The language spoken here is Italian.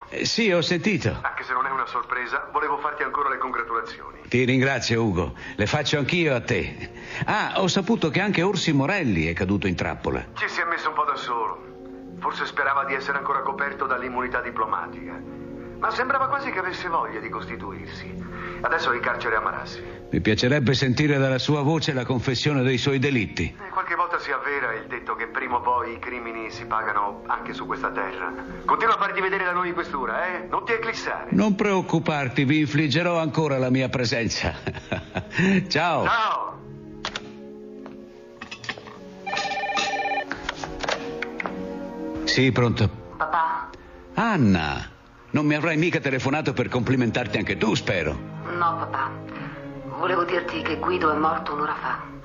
Sì, ho sentito. Anche se non è una sorpresa, volevo farti ancora le congratulazioni. Ti ringrazio, Ugo. Le faccio anch'io a te. Ah, ho saputo che anche Orsi Morelli è caduto in trappola. Ci si è messo un po' da solo. Forse sperava di essere ancora coperto dall'immunità diplomatica. Ma sembrava quasi che avesse voglia di costituirsi. Adesso è in carcere a Marassi. Mi piacerebbe sentire dalla sua voce la confessione dei suoi delitti. Qualche volta si avvera il detto che prima o poi i crimini si pagano anche su questa terra. Continua a farti vedere la nuova questura, eh? Non ti eclissare. Non preoccuparti, vi infliggerò ancora la mia presenza. Ciao. Ciao. Sì, pronto. Papà? Anna, non mi avrai mica telefonato per complimentarti anche tu, spero. No, papà. Volevo dirti che Guido è morto un'ora fa.